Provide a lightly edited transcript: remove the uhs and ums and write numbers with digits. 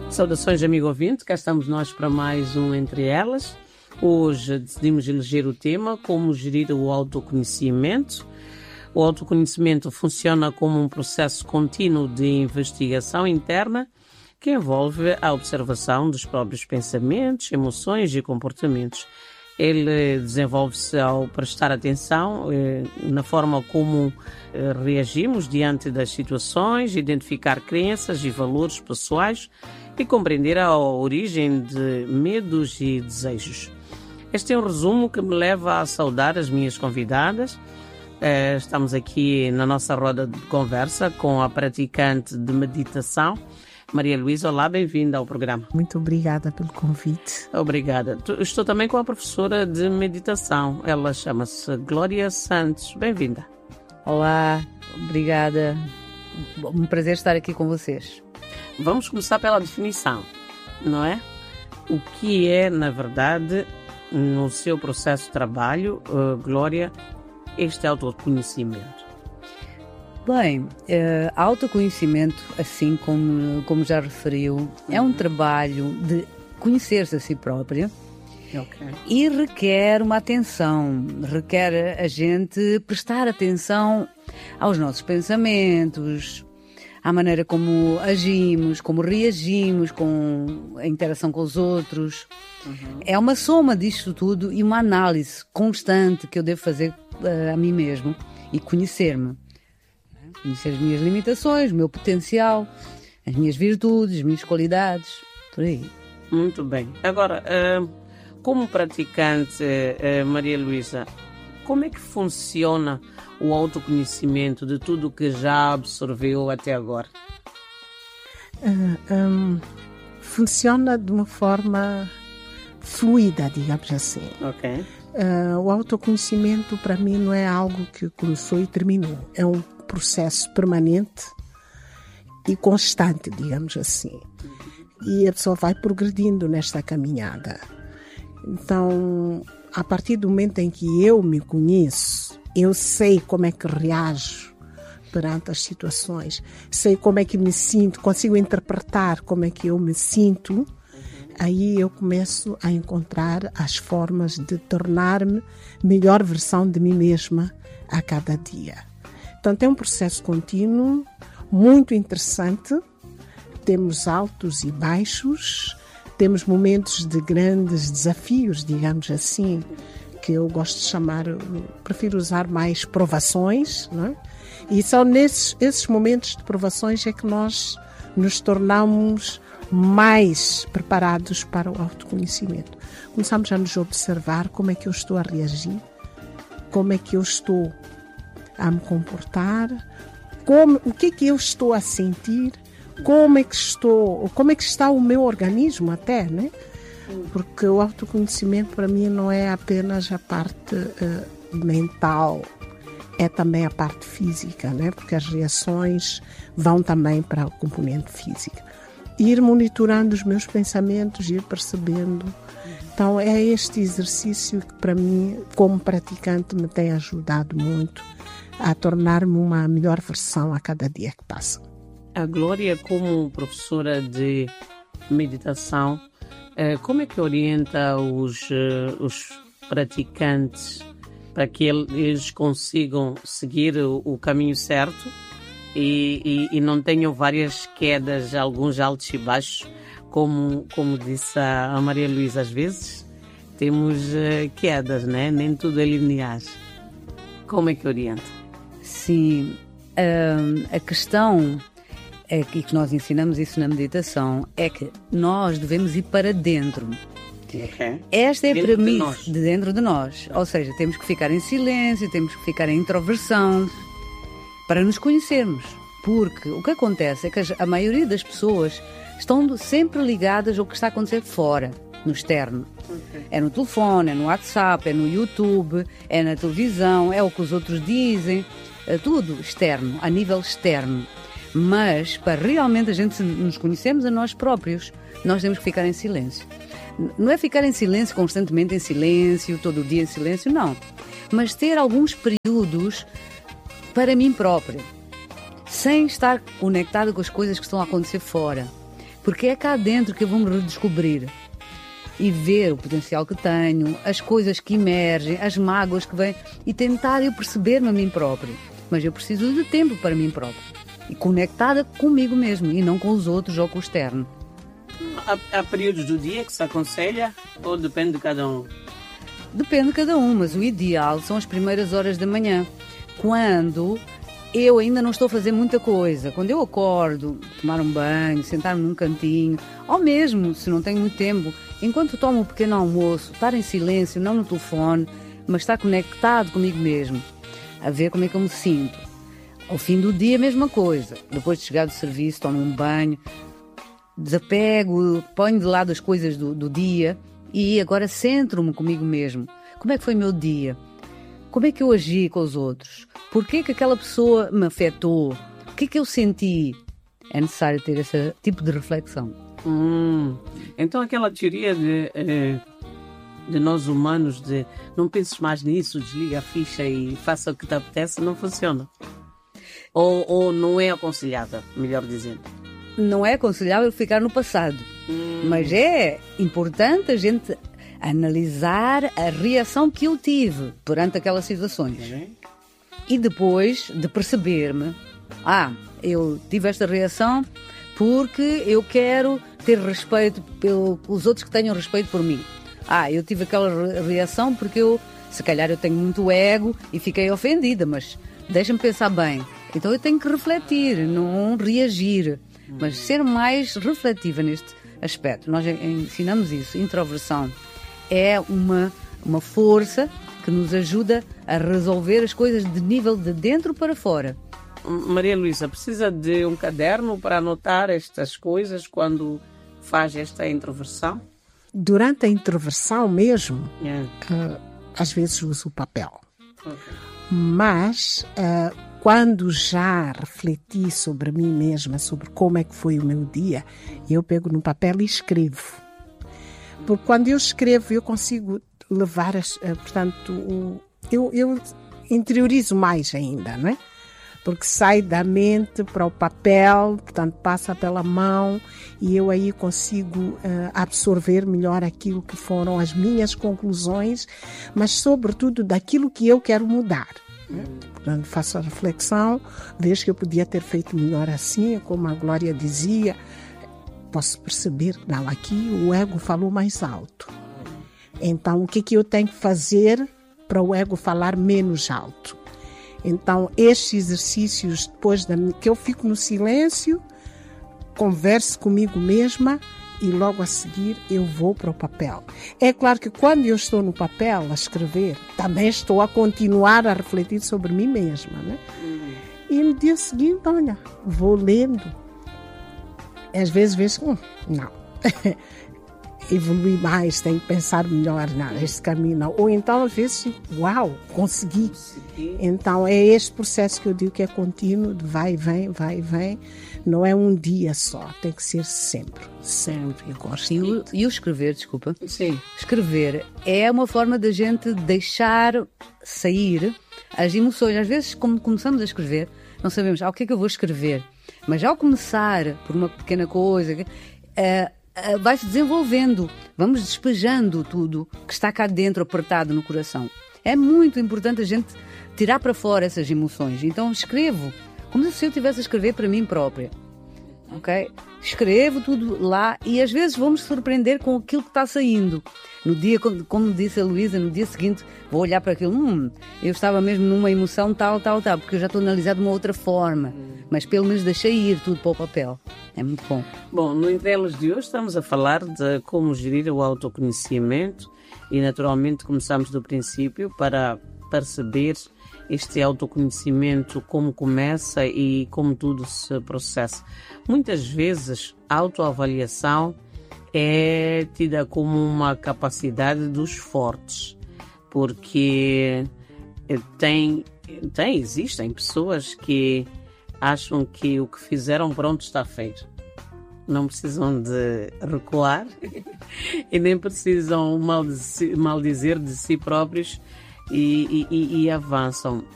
Saudações, amigo ouvinte, cá estamos nós para mais um Entre Elas. Hoje decidimos eleger o tema como gerir o autoconhecimento. O autoconhecimento funciona como um processo contínuo de investigação interna que envolve a observação dos próprios pensamentos, emoções e comportamentos. Ele desenvolve-se ao prestar atenção na forma como reagimos diante das situações, identificar crenças e valores pessoais e compreender a origem de medos e desejos. Este é um resumo que me leva a saudar as minhas convidadas. Estamos aqui na nossa roda de conversa com a praticante de meditação, Maria Luísa. Olá, bem-vinda ao programa. Muito obrigada pelo convite. Obrigada. Estou também com a professora de meditação. Ela chama-se Glória Santos. Bem-vinda. Olá, obrigada. Um prazer estar aqui com vocês. Vamos começar pela definição, não é? O que é, na verdade, no seu processo de trabalho, Glória, este autoconhecimento? Bem, autoconhecimento, assim como já referiu, é um trabalho de conhecer-se a si própria. Okay. E requer uma atenção, requer a gente prestar atenção aos nossos pensamentos, à maneira como agimos, como reagimos com a interação com os outros. Uhum. É uma soma disto tudo e uma análise constante que eu devo fazer a mim mesmo e conhecer-me. Conhecer as minhas limitações, o meu potencial, as minhas virtudes, as minhas qualidades, por aí. Muito bem. Agora, como praticante, Maria Luísa, como é que funciona o autoconhecimento de tudo o que já absorveu até agora? Funciona de uma forma fluida, digamos assim. Ok. O autoconhecimento, para mim, não é algo que começou e terminou. É um processo permanente e constante, digamos assim. E a pessoa vai progredindo nesta caminhada. Então, a partir do momento em que eu me conheço, eu sei como é que reajo perante as situações, sei como é que me sinto, consigo interpretar como é que eu me sinto, aí eu começo a encontrar as formas de tornar-me melhor versão de mim mesma a cada dia. Portanto, é um processo contínuo, muito interessante. Temos altos e baixos, temos momentos de grandes desafios, digamos assim, que eu gosto de chamar, prefiro usar mais provações, não é? E são esses momentos de provações é que nós nos tornamos mais preparados para o autoconhecimento. Começamos a nos observar como é que eu estou a reagir, como é que eu estou a me comportar, o que é que eu estou a sentir, como é que está o meu organismo até, né? Porque o autoconhecimento para mim não é apenas a parte mental, é também a parte física, né? Porque as reações vão também para a componente física. Ir monitorando os meus pensamentos, ir percebendo. Então é este exercício que para mim, como praticante, me tem ajudado muito a tornar-me uma melhor versão a cada dia que passa. A Glória, como professora de meditação, como é que orienta os praticantes para que eles consigam seguir o caminho certo e não tenham várias quedas, alguns altos e baixos, como disse a Maria Luísa, às vezes temos quedas, né? Nem tudo é linear. Como é que orienta? Sim, a questão é que nós ensinamos isso na meditação, é que nós devemos ir para dentro. Okay. Esta é a premissa de dentro de nós. Ou seja, temos que ficar em silêncio, temos que ficar em introversão para nos conhecermos. Porque o que acontece é que a maioria das pessoas estão sempre ligadas ao que está a acontecer fora, no externo. Okay. É no telefone, é no WhatsApp, é no YouTube, é na televisão, é o que os outros dizem. É tudo externo, a nível externo. Mas, para realmente a gente nos conhecermos a nós próprios, nós temos que ficar em silêncio. Não é ficar em silêncio, constantemente em silêncio, todo o dia em silêncio, não. Mas ter alguns períodos para mim própria, sem estar conectada com as coisas que estão a acontecer fora. Porque é cá dentro que eu vou me redescobrir e ver o potencial que tenho, as coisas que emergem, as mágoas que vêm e tentar eu perceber-me a mim próprio. Mas eu preciso de tempo para mim próprio e conectada comigo mesmo e não com os outros ou com o externo. Há períodos do dia que se aconselha ou depende de cada um? Depende de cada um, mas o ideal são as primeiras horas da manhã, quando eu ainda não estou a fazer muita coisa. Quando eu acordo, tomar um banho, sentar-me num cantinho, ou mesmo, se não tenho muito tempo, enquanto tomo um pequeno almoço, estar em silêncio, não no telefone, mas estar conectado comigo mesmo, a ver como é que eu me sinto. Ao fim do dia, a mesma coisa. Depois de chegar do serviço, tomo um banho, desapego, ponho de lado as coisas do dia e agora centro-me comigo mesmo. Como é que foi o meu dia? Como é que eu agi com os outros? Porquê que aquela pessoa me afetou? O que é que eu senti? É necessário ter esse tipo de reflexão. Então aquela teoria de nós humanos de não penses mais nisso, desliga a ficha e faça o que te apetece, não funciona? Ou não é aconselhável, melhor dizendo? Não é aconselhável ficar no passado, mas é importante a gente analisar a reação que eu tive perante aquelas situações. E depois de perceber-me, eu tive esta reação porque eu quero ter respeito pelos outros que tenham respeito por mim. Eu tive aquela reação porque se calhar eu tenho muito ego e fiquei ofendida, mas deixa-me pensar bem. Então eu tenho que refletir, não reagir, mas ser mais refletiva neste aspecto. Nós ensinamos isso. Introversão é uma força que nos ajuda a resolver as coisas de nível de dentro para fora. Maria Luísa, precisa de um caderno para anotar estas coisas quando faz esta introversão? Durante a introversão mesmo, às vezes uso o papel. Mas quando já refleti sobre mim mesma, sobre como é que foi o meu dia, eu pego no papel e escrevo. Porque quando eu escrevo, eu consigo levar, portanto, eu interiorizo mais ainda, não é? Porque sai da mente para o papel, portanto, passa pela mão e eu aí consigo absorver melhor aquilo que foram as minhas conclusões, mas sobretudo daquilo que eu quero mudar. Portanto, faço a reflexão, vejo que eu podia ter feito melhor assim, como a Glória dizia, posso perceber, não, aqui o ego falou mais alto. Então, o que eu tenho que fazer para o ego falar menos alto? Então, estes exercícios, depois que eu fico no silêncio, converso comigo mesma e logo a seguir eu vou para o papel. É claro que quando eu estou no papel a escrever, também estou a continuar a refletir sobre mim mesma, né? E no dia seguinte, olha, vou lendo. Às vezes vejo, não, evolui mais, tenho que pensar melhor, não, este caminho não. Ou então às vezes, uau, consegui. Então é este processo que eu digo que é contínuo, de vai e vem, vai e vem. Não é um dia só, tem que ser sempre. Eu gosto. E o escrever, desculpa. Sim. Escrever é uma forma da gente deixar sair as emoções. Às vezes, quando começamos a escrever, não sabemos, o que é que eu vou escrever? Mas ao começar por uma pequena coisa, vai-se desenvolvendo, vamos despejando tudo que está cá dentro, apertado no coração. É muito importante a gente tirar para fora essas emoções. Então escrevo, como se eu estivesse a escrever para mim própria. Ok? Escrevo tudo lá e às vezes vamos surpreender com aquilo que está saindo. No dia, como disse a Luísa, no dia seguinte vou olhar para aquilo, eu estava mesmo numa emoção tal, porque eu já estou a analisar de uma outra forma. Mas pelo menos deixei ir tudo para o papel. É muito bom. Bom, no Entre Elas de hoje estamos a falar de como gerir o autoconhecimento e naturalmente começamos do princípio para perceber este autoconhecimento, como começa e como tudo se processa. Muitas vezes a autoavaliação é tida como uma capacidade dos fortes, porque existem pessoas que acham que o que fizeram pronto está feito. Não precisam de recuar e nem precisam maldizer de si próprios e avançam.